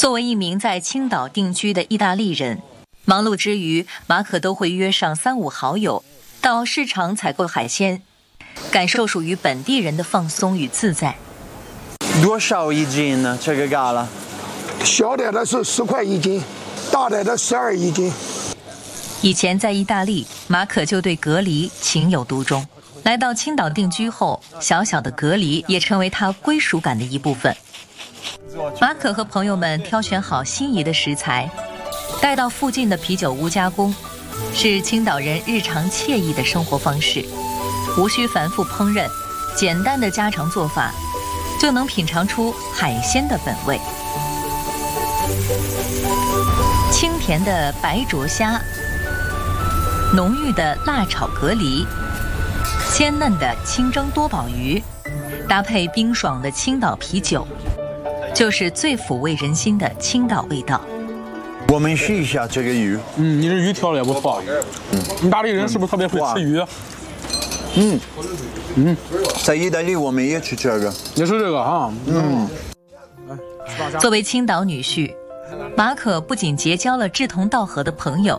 作为一名在青岛定居的意大利人，忙碌之余，马可都会约上3、5好友到市场采购海鲜，感受属于本地人的放松与自在。 多少一斤呢？这个嘎啦？ 小的是10块一斤，大的12一斤。 以前在意大利，马可就对蛤蜊情有独钟。来到青岛定居后，小小的蛤蜊也成为他归属感的一部分。马可和朋友们挑选好心仪的食材，带到附近的啤酒屋加工，是青岛人日常惬意的生活方式。无需繁复烹饪，简单的家常做法，就能品尝出海鲜的本味。清甜的白灼虾，浓郁的辣炒蛤蜊，鲜嫩的清蒸多宝鱼，搭配冰爽的青岛啤酒，就是最抚慰人心的青岛味道。 我们试一下这个鱼。 你这鱼挑的也不错。意大利人是不是特别会吃鱼？ 在意大利我们也吃这个。 也是这个哈。 作为青岛女婿，马可不仅结交了志同道合的朋友，